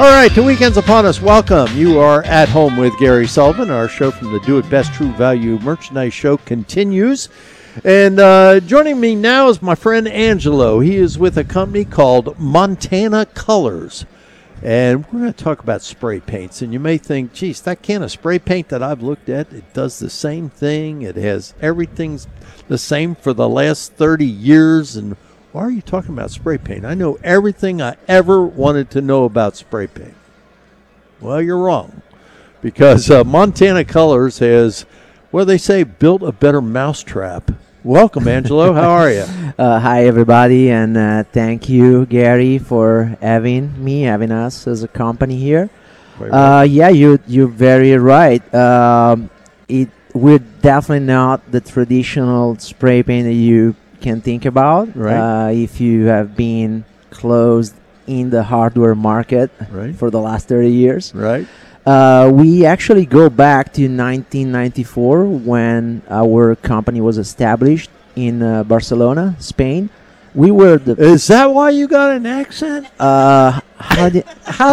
All right, the weekend's upon us. Welcome. You are at home with Gary Sullivan. Our show from the Do It Best True Value Merchandise Show continues. And joining me now is my friend Angelo. He is with a company called Montana Colors. And we're going to talk about spray paints. And you may think, geez, that can of spray paint that I've looked at, it does the same thing. It has everything's the same for the last 30 years. And why are you talking about spray paint? I know everything I ever wanted to know about spray paint. Well, you're wrong. Because Montana Colors has, well, they say, built a better mousetrap. Welcome, Angelo. How are you? Hi, everybody, and thank you, Gary, for having us as a company here. Yeah, you're very right. We're definitely not the traditional spray paint that you can think about. Right. If you have been closed in the hardware market for the last 30 years. Right. We actually go back to 1994 when our company was established in Barcelona, Spain. We were the. Is that why you got an accent? How did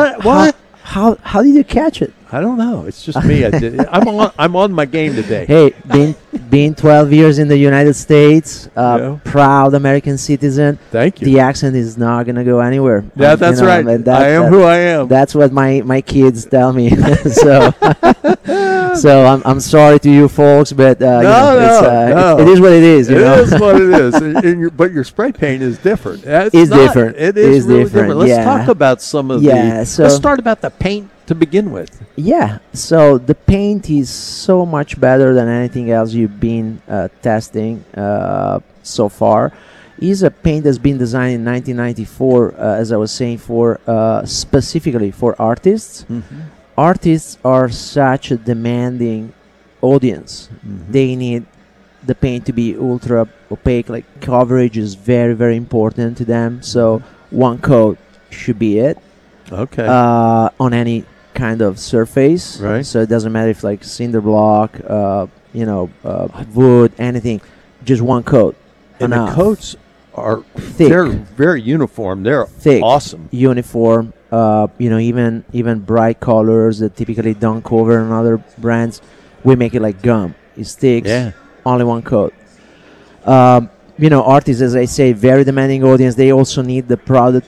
you catch it? I don't know. It's just me. I'm on my game today. Hey, being 12 years in the United States, proud American citizen. Thank you. The accent is not gonna go anywhere. Yeah, that's right. I am who I am. That's what my kids tell me. So I'm sorry to you folks, but no. it is what it is. It is what it is. But your spray paint is different. It's different. It is really different. Let's talk about some of let's start about the paint to begin with. Yeah, so the paint is so much better than anything else you've been testing so far. Is a paint that's been designed in 1994, as I was saying, for specifically for artists. Mm-hmm. Artists are such a demanding audience. Mm-hmm. They need the paint to be ultra opaque. Like coverage is very, very important to them. So one coat should be it. Okay. On any kind of surface, right? So it doesn't matter if like cinder block, wood, anything. Just one coat. And enough. the coats are thick. They're very uniform. They're thick, awesome, uniform. Even bright colors that typically don't cover in other brands. We make it like gum. It sticks. Yeah. Only one coat. Artists, as I say, very demanding audience. They also need the product.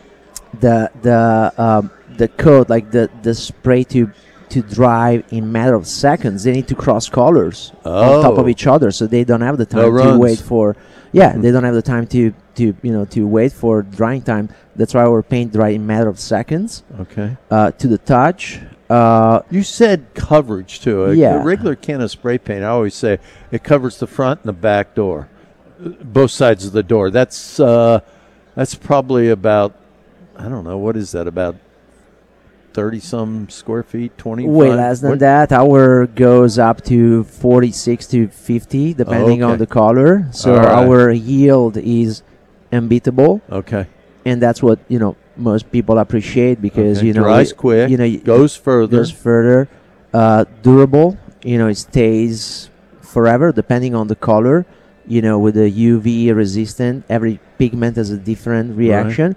The coat, like the spray to dry in matter of seconds. They need to cross colors on top of each other, so they don't have the time to wait for. Yeah, they don't have the time to wait for drying time. That's why our paint dry in matter of seconds. Okay. To the touch. You said coverage too. A regular can of spray paint, I always say it covers the front and the back door, both sides of the door. That's probably about. I don't know, what is that, about 30-some square feet, 25? Way less than that. Our goes up to 46 to 50, depending on the color. So our yield is unbeatable. Okay. And that's what, most people appreciate because, dries quick, goes further. Durable, it stays forever, depending on the color. With the UV resistant, every pigment has a different reaction.